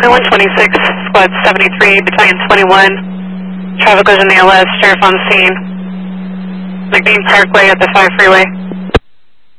126, squad 73, battalion 21. Traffic collision ALS, sheriff on scene. McBean Parkway at the 5 freeway.